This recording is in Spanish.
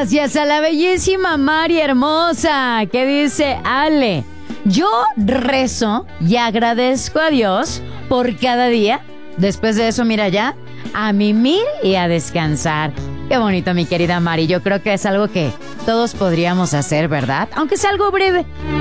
Gracias a la bellísima Mari hermosa que dice: Ale, yo rezo y agradezco a Dios por cada día. Después de eso, mira ya, a mimir y a descansar. Qué bonito, mi querida Mari. Yo creo que es algo que todos podríamos hacer, ¿verdad? Aunque sea algo breve.